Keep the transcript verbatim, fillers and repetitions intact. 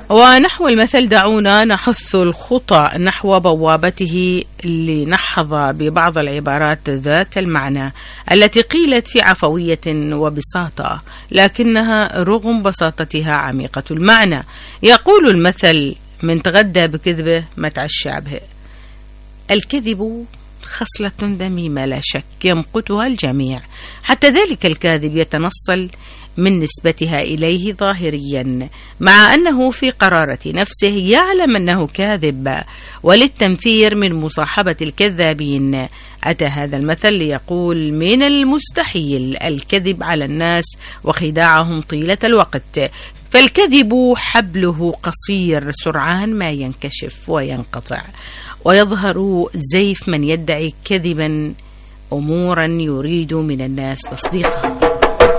ونحو المثل دعونا نحث الخطى نحو بوابته لنحظى ببعض العبارات ذات المعنى التي قيلت في عفوية وبساطة، لكنها رغم بساطتها عميقة المعنى. يقول المثل: من تغدى بكذبة ما تعشى به. الكذب خصلة ذميمة لا شك يمقتها الجميع، حتى ذلك الكاذب يتنصل من نسبتها إليه ظاهريا، مع أنه في قرارة نفسه يعلم أنه كاذب. وللتنفير من مصاحبة الكذابين أتى هذا المثل ليقول: من المستحيل الكذب على الناس وخداعهم طيلة الوقت، فالكذب حبله قصير سرعان ما ينكشف وينقطع، ويظهر زيف من يدعي كذبا أمورا يريد من الناس تصديقها.